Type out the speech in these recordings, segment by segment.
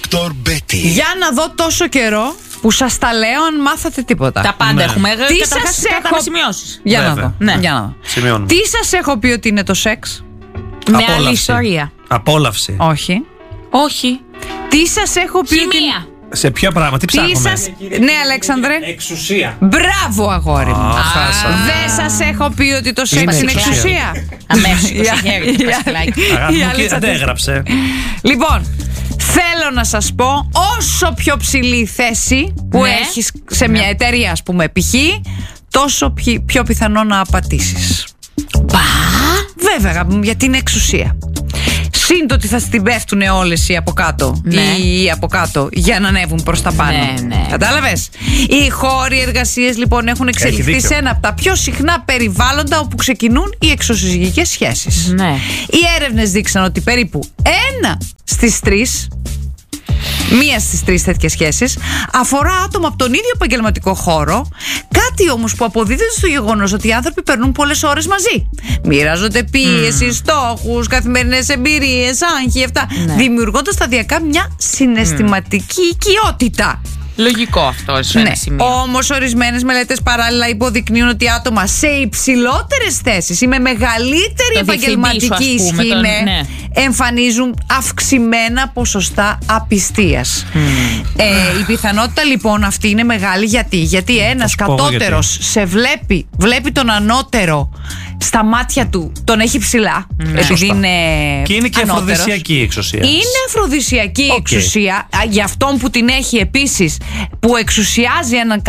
Dr. Betty. Για να δω τόσο καιρό που σας τα λέω αν μάθατε τίποτα. Τα πάντα έχουμε. Τι σας έχω σημειώσεις. Για να δω. Ναι. Για να δω. Σημειώνουμε. Τι σας έχω πει ότι είναι το σεξ? Με άλλη ιστορία. Απόλαυση. Όχι. Όχι. Τι σας έχω πει? Χημεία. Σε ποια πράγματα, τι ψάχνουμε? Ναι, Αλέξανδρε. Εξουσία. Μπράβο, αγόρι μου. Δεν σας έχω πει ότι το σεξ είναι εξουσία? Αμέσως το χέρι του Πασχαλάκη. Αγάπη μου, και αντέγραψε. Λοιπόν, θέλω να σας πω, όσο πιο ψηλή θέση που έχεις σε μια εταιρεία, ας πούμε, π.χ., τόσο πιο πιθανό να απατήσεις. Βέβαια, γιατί είναι εξουσία. Συν το ότι θα στην πέφτουν όλες οι από κάτω ή από κάτω για να ανέβουν προς τα πάνω. Κατάλαβες? Οι χώροι εργασίες λοιπόν έχουν εξελιχθεί σε ένα από τα πιο συχνά περιβάλλοντα όπου ξεκινούν οι εξωσυζυγικές σχέσεις. Οι έρευνες δείξαν ότι περίπου 1 στις 3, μία στις 3 τέτοιες σχέσεις αφορά άτομα από τον ίδιο επαγγελματικό χώρο. Κάτι όμως που αποδίδεται στο γεγονός ότι οι άνθρωποι περνούν πολλές ώρες μαζί. Μοιράζονται πίεση, στόχους, καθημερινές εμπειρίες, άγχη, αυτά. Δημιουργώντας σταδιακά μια συναισθηματική οικειότητα. Λογικό αυτό σε ένα σημείο. Όμως ορισμένες μελέτες παράλληλα υποδεικνύουν ότι άτομα σε υψηλότερες θέσεις ή με μεγαλύτερη επαγγελματική ισχύ εμφανίζουν αυξημένα ποσοστά απιστίας. Η πιθανότητα λοιπόν αυτή είναι μεγάλη. Γιατί ένας κατώτερος σε βλέπει τον ανώτερο στα μάτια του, τον έχει ψηλά, επειδή είναι και είναι και ανώτερος. αφροδισιακή η εξουσία. Είναι αφροδισιακή η εξουσία για αυτόν που την έχει επίσης, που εξουσιάζει έναν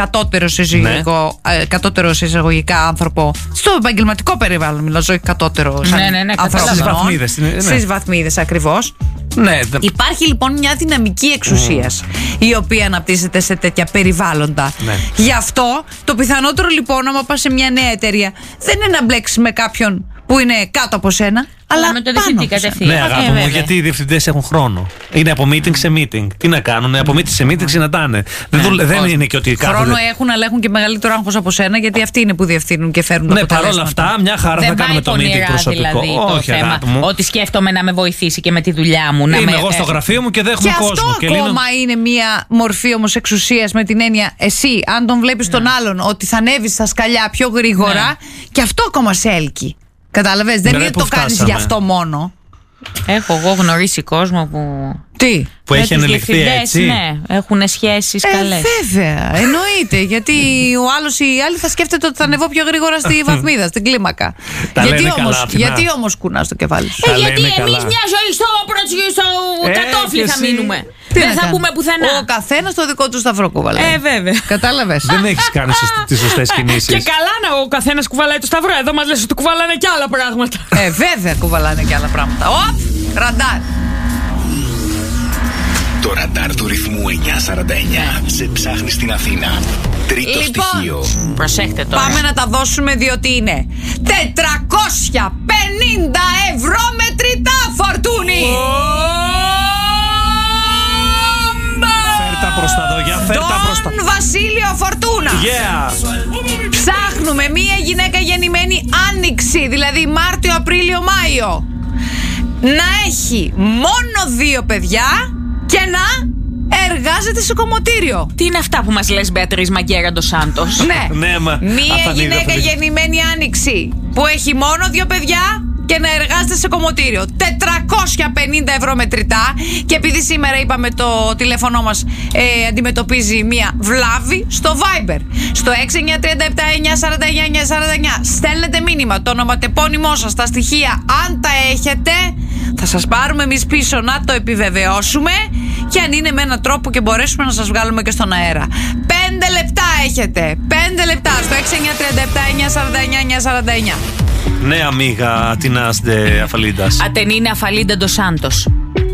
κατώτερο εισαγωγικά άνθρωπο στο επαγγελματικό περιβάλλον. Μιλάω, όχι κατώτερο σαν ανθρώπινο. Στις βαθμίδες ακριβώς. Υπάρχει λοιπόν μια δυναμική εξουσίας η οποία αναπτύσσεται σε τέτοια περιβάλλοντα. Γι' αυτό το πιθανότερο λοιπόν, άμα πας σε μια νέα εταιρεία, δεν είναι να μπλέξεις με κάποιον που είναι κάτω από σένα, αλλά με το διευθυντή κατευθείαν. Ναι, αγάπη μου, γιατί οι διευθυντές έχουν χρόνο. Είναι από meeting σε meeting. Τι να κάνουν, από meeting σε meeting συναντάνε. Δεν είναι και ότι κάθονται. Χρόνο έχουν, αλλά έχουν και μεγαλύτερο άγχος από σένα, γιατί αυτοί είναι που διευθύνουν και φέρνουν τα αποτελέσματα. Ναι, παρόλα αυτά, μια χαρά θα κάνουμε το meeting προσωπικό. Δηλαδή, όχι, αγάπη μου. Ότι σκέφτομαι να με βοηθήσει και με τη δουλειά μου. Είμαι εγώ στο γραφείο μου και δέχομαι κόσμο. Και αυτό ακόμα είναι μια μορφή όμως εξουσίας, με την έννοια εσύ, αν τον βλέπεις τον άλλον ότι θα ανέβεις στα σκαλιά πιο γρήγορα, και αυτό ακόμα σε έλκει. Κατάλαβες, δεν είναι ότι το κάνεις γι' αυτό μόνο. Έχω εγώ γνωρίσει κόσμο που... Τι? Που έχει ανελιχθεί έτσι. Ναι, έχουν σχέσεις καλές. Βέβαια, εννοείται. Γιατί ο άλλος ή η άλλη θα σκέφτεται ότι θα ανεβώ πιο γρήγορα στη βαθμίδα, στην κλίμακα. Γιατί όμως κουνάς το κεφάλι σου? Γιατί εμείς μια ζωή στο κατόφλι θα μείνουμε. Δεν θα πούμε πουθενά. Ο καθένας το δικό του σταυρό κουβαλάει. Βέβαια. Κατάλαβες. Δεν έχεις κάνει τις σωστές κινήσεις. Και καλά να ο καθένας κουβαλάει το σταυρό. Εδώ μας λες ότι κουβαλάνε και άλλα πράγματα. Βέβαια κουβαλάνε και άλλα πράγματα. Ραντάρ. Το ραντάρ του ρυθμού 949 σε ψάχνει στην Αθήνα. Τρίτο στοιχείο. Προσέχτε τώρα. Πάμε να τα δώσουμε, διότι είναι 450 ευρώ μετρητά, Φορτούνη. Φέρτα προς τα δόγια, φέρτα προς τα... Τον Βασίλειο Φορτούνα. Ψάχνουμε μία γυναίκα γεννημένη Άνοιξη, δηλαδή Μάρτιο, Απρίλιο, Μάιο, να έχει μόνο 2 παιδιά και να εργάζεται σε κομμωτήριο. Τι είναι αυτά που μας λες, Μπεατρίς Μαγκέρα ντος Σάντος? Μία γυναίκα γεννημένη Άνοιξη που έχει μόνο 2 παιδιά και να εργάζεται σε κομμωτήριο. 450 ευρώ μετρητά. Και επειδή σήμερα είπαμε το τηλέφωνο μας αντιμετωπίζει μία βλάβη, στο Viber, στο 6937-949-949 στέλνετε μήνυμα, το ονοματεπώνυμό σας, τα στοιχεία, αν τα έχετε θα σας πάρουμε εμείς πίσω να το επιβεβαιώσουμε, και αν είναι με έναν τρόπο και μπορέσουμε να σας βγάλουμε και στον αέρα. 5 λεπτά έχετε, 5 λεπτά στο 6937-949-949. Ναι, αμίγα, τινάς de Αφαλίντας. Ατενίνε Αφαλίντα ντος Σάντος.